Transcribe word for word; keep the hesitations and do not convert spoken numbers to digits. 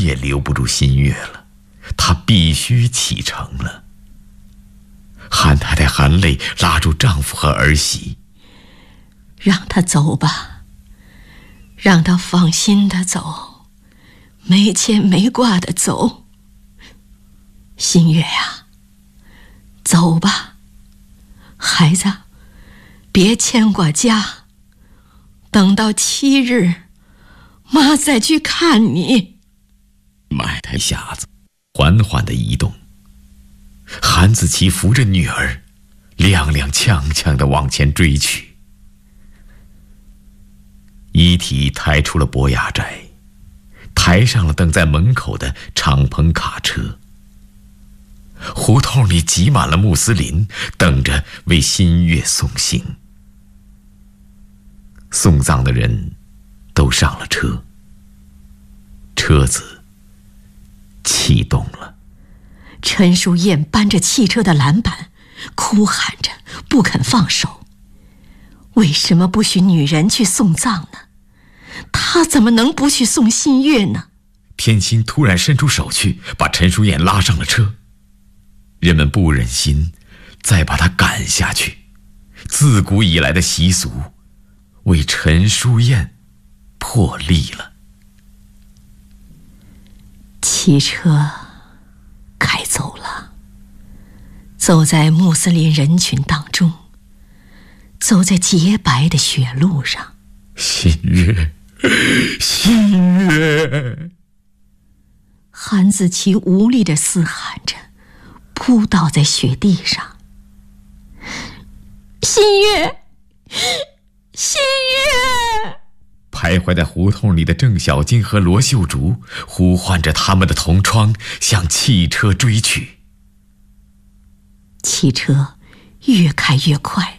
也留不住新月了，她必须启程了。韩太太含泪拉住丈夫和儿媳：“ 让她走吧，让她放心的走，没牵没挂的走。新月呀，走吧，孩子，别牵挂家，等到七日，妈再去看你。” 迈开匣子，缓缓地移动。韩子琪扶着女儿，踉踉跄跄地往前追去。遗体抬出了博雅寨，抬上了等在门口的敞篷卡车。胡同里挤满了穆斯林，等着为新月送行。送葬的人都上了车，车子启动了。 陈淑燕扳着汽车的栏板，哭喊着不肯放手。为什么不许女人去送葬呢？她怎么能不去送新月呢？ 天心突然伸出手去，把陈淑燕拉上了车。人们不忍心再把她赶下去，自古以来的习俗为陈淑燕破例了。 汽车开走了，走在穆斯林人群当中，走在洁白的雪路上。 新月，新月！ 韩子琪无力地嘶喊着，扑倒在雪地上。新月，新月！ 徘徊在胡同里的郑小金和罗秀竹呼唤着他们的同窗，向汽车追去。 汽车越开越快，